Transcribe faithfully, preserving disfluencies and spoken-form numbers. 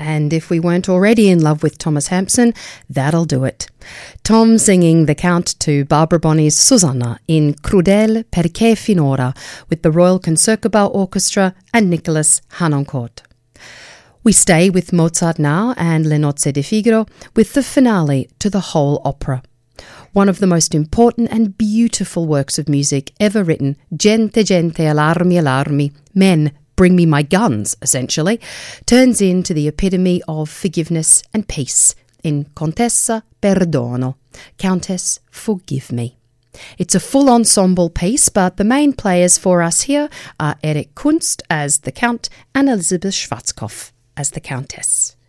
and if we weren't already in love with Thomas Hampson, that'll do it. Tom singing the Count to Barbara Bonney's Susanna in Crudele perché finora with the Royal Concertgebouw Orchestra and Nicholas Harnoncourt. We stay with Mozart now and Le Nozze di Figaro with the finale to the whole opera. One of the most important and beautiful works of music ever written, Gente, gente, allarmi, allarmi, men, bring me my guns, essentially, turns into the epitome of forgiveness and peace in Contessa Perdono, Countess, forgive me. It's a full ensemble piece, but the main players for us here are Erich Kunst as the Count and Elisabeth Schwarzkopf as the Countess.